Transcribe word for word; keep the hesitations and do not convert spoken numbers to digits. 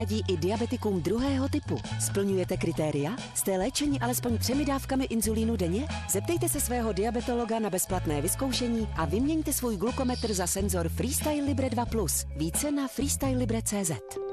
radí i diabetikům druhého typu. Splňujete kritéria? Jste léčeni alespoň třemi dávkami inzulínu denně? Zeptejte se svého diabetologa na bezplatné vyzkoušení a vyměňte svůj glukometr za senzor Freestyle Libre dva plus. Více na freestyle libre tečka cé zet.